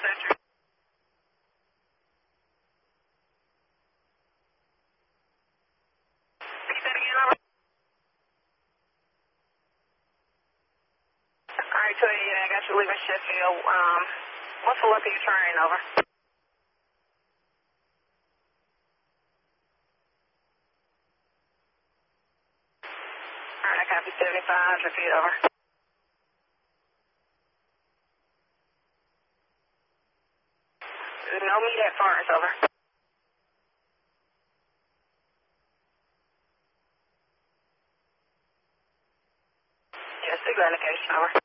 Century. Can you say it again, over? Alright, 288, I got you leaving Sheffield. What's the look of your train, over? Alright, I copy 75 feet, over. No meet at Forest, over. Yes, signal indication, over.